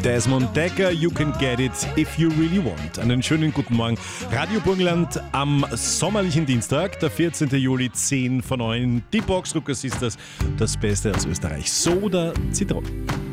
Desmond Decker, You Can Get It If You Really Want. Einen schönen guten Morgen. Radio Burgenland am sommerlichen Dienstag, der 14. Juli, 10 vor 9. Die Boxruckers ist das Beste aus Österreich. Soda Zitronen.